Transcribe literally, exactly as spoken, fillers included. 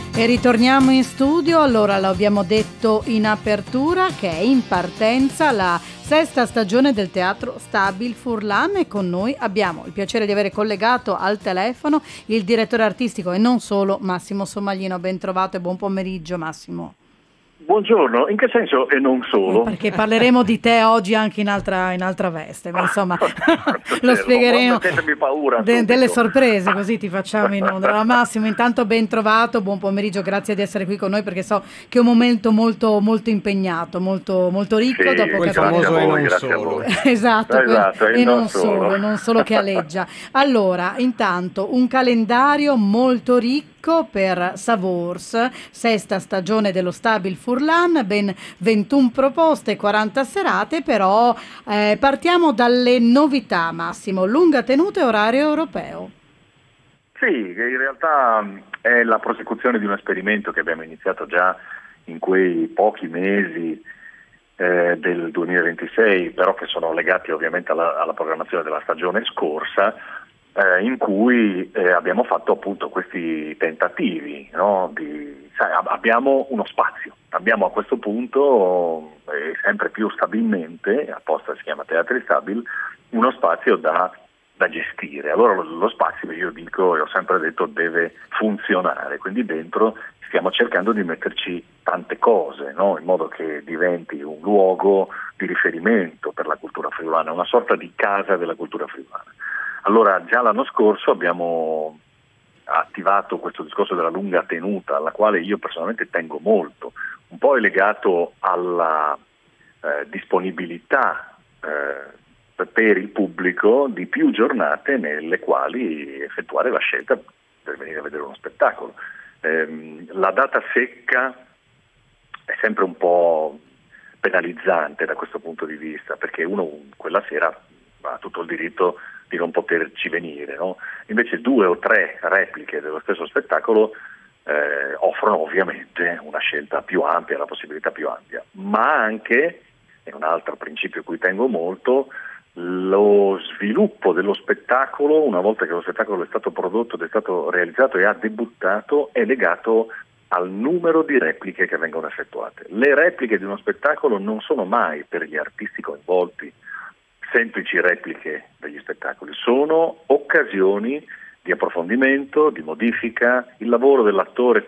E ritorniamo in studio. Allora, lo abbiamo detto in apertura che è in partenza la sesta stagione del Teatro Stabile Furlan e con noi abbiamo il piacere di avere collegato al telefono il direttore artistico e non solo, Massimo Sommaglino. Ben trovato e buon pomeriggio, Massimo. Buongiorno, in che senso e non solo? Eh, perché parleremo di te oggi anche in altra, in altra veste, ma insomma lo spiegheremo. Non mettetemi paura De, delle sorprese, così ti facciamo in onda. Allora, Massimo, intanto ben trovato, buon pomeriggio, grazie di essere qui con noi perché so che è un momento molto, molto impegnato, molto, molto ricco. Sì, dopo quel capire... famoso e non grazie solo. a voi. Esatto, esatto e non solo, non solo che aleggia. Allora, intanto un calendario molto ricco per Savors, sesta stagione dello Stabile Furlan, ben ventuno proposte, quaranta serate, però eh, partiamo dalle novità, Massimo, lunga tenuta e orario europeo. Sì, che in realtà è la prosecuzione di un esperimento che abbiamo iniziato già in quei pochi mesi eh, del duemilaventisei, però che sono legati ovviamente alla, alla programmazione della stagione scorsa, eh, in cui eh, abbiamo fatto appunto questi tentativi, no? Di, sai, abbiamo uno spazio, abbiamo a questo punto eh, sempre più stabilmente, apposta si chiama Teatri Stabili, uno spazio da da gestire. Allora lo, lo spazio, io dico e ho sempre detto, deve funzionare, quindi dentro stiamo cercando di metterci tante cose, no? In modo che diventi un luogo di riferimento per la cultura friulana, una sorta di casa della cultura friulana. Allora già l'anno scorso abbiamo attivato questo discorso della lunga tenuta, alla quale io personalmente tengo molto, un po' è legato alla eh, disponibilità eh, per il pubblico di più giornate nelle quali effettuare la scelta per venire a vedere uno spettacolo. Ehm, la data secca è sempre un po' penalizzante da questo punto di vista, perché uno quella sera ha tutto il diritto di non poterci venire, no? Invece due o tre repliche dello stesso spettacolo eh, offrono ovviamente una scelta più ampia, la possibilità più ampia, ma anche, è un altro principio a cui tengo molto, lo sviluppo dello spettacolo, una volta che lo spettacolo è stato prodotto, è stato realizzato e ha debuttato, è legato al numero di repliche che vengono effettuate. Le repliche di uno spettacolo non sono mai per gli artisti coinvolti semplici repliche degli spettacoli, sono occasioni di approfondimento, di modifica. Il lavoro dell'attore